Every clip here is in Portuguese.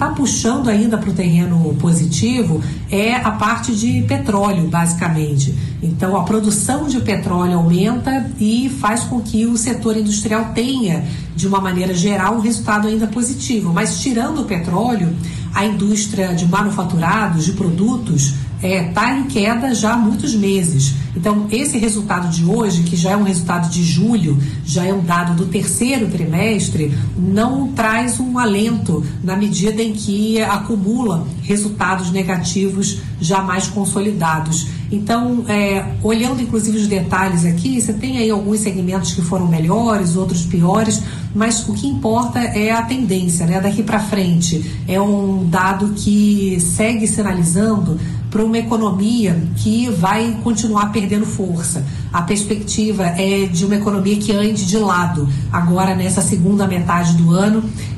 está puxando ainda para o terreno positivo é a parte de petróleo, basicamente. Então, a produção de petróleo aumenta e faz com que o setor industrial tenha, de uma maneira geral, um resultado ainda positivo. Mas, tirando o petróleo, a indústria de manufaturados, de produtos, está em queda já há muitos meses. Então, esse resultado de hoje, que já é um resultado de julho, já é um dado do terceiro trimestre, não traz um alento na medida em que acumula resultados negativos já mais consolidados. Então, olhando inclusive os detalhes aqui, você tem aí alguns segmentos que foram melhores, outros piores, mas o que importa é a tendência, né? Daqui para frente é um dado que segue sinalizando para uma economia que vai continuar perdendo força. A perspectiva é de uma economia que ande de lado agora nessa segunda metade do ano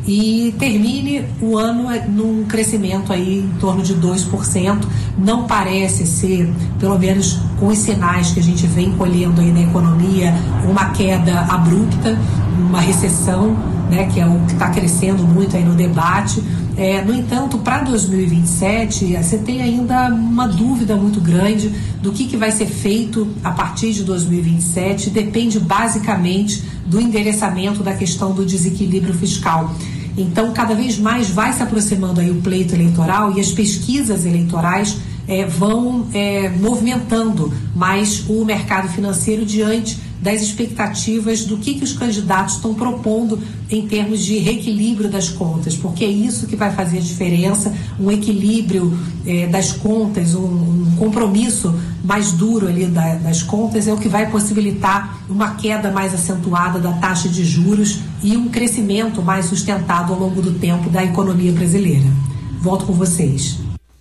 e termine o ano num crescimento aí em torno de 2%. Não parece ser, pelo menos com os sinais que a gente vem colhendo aí na economia, uma queda abrupta, uma recessão, né, que é o que está crescendo muito aí no debate. No entanto, para 2027, você tem ainda uma dúvida muito grande do que vai ser feito a partir de 2027. Depende basicamente do endereçamento da questão do desequilíbrio fiscal. Então, cada vez mais vai se aproximando aí o pleito eleitoral e as pesquisas eleitorais vão movimentando mais o mercado financeiro diante das expectativas do que os candidatos estão propondo em termos de reequilíbrio das contas, porque é isso que vai fazer a diferença, um equilíbrio das contas, um compromisso mais duro ali das contas é o que vai possibilitar uma queda mais acentuada da taxa de juros e um crescimento mais sustentado ao longo do tempo da economia brasileira. Volto com vocês.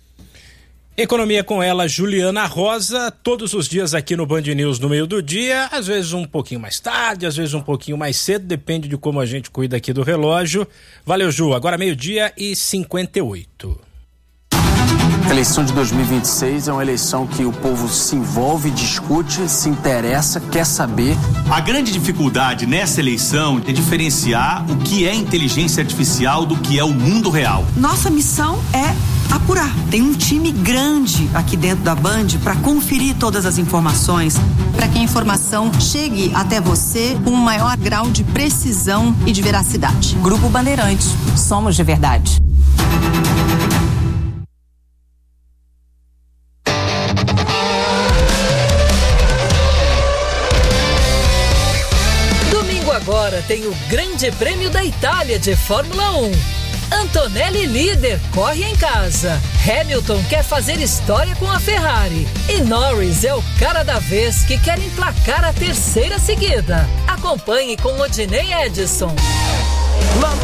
Economia com ela, Juliana Rosa, todos os dias aqui no Band News no meio do dia, às vezes um pouquinho mais tarde, às vezes um pouquinho mais cedo, depende de como a gente cuida aqui do relógio. Valeu, Ju. Agora 12:58. A eleição de 2026 é uma eleição que o povo se envolve, discute, se interessa, quer saber. A grande dificuldade nessa eleição é diferenciar o que é inteligência artificial do que é o mundo real. Nossa missão é apurar. Tem um time grande aqui dentro da Band para conferir todas as informações. Para que a informação chegue até você com um maior grau de precisão e de veracidade. Grupo Bandeirantes. Somos de verdade. Agora tem o Grande Prêmio da Itália de Fórmula 1. Antonelli líder, corre em casa. Hamilton quer fazer história com a Ferrari. E Norris é o cara da vez que quer emplacar a terceira seguida. Acompanhe com Odinei Edson.